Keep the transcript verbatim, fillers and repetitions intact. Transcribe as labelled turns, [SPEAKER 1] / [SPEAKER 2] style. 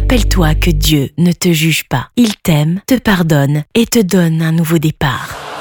[SPEAKER 1] Rappelle-toi que Dieu ne te juge pas. Il t'aime, te pardonne et te donne un nouveau départ.